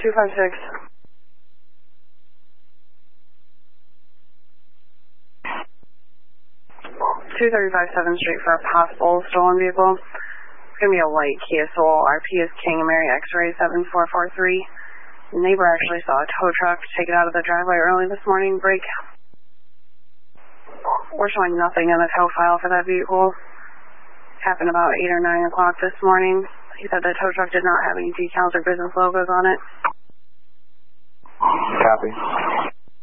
256. 235 7th Street for a possible stolen vehicle. It's going to be a white Kia Soul. RP is King and Mary X-Ray 7443. The neighbor actually saw a tow truck take it out of the driveway early this morning. Break. We're showing nothing in the tow file for that vehicle. Happened about 8 or 9 o'clock this morning. He said the tow truck did not have any decals or business logos on it. Copy.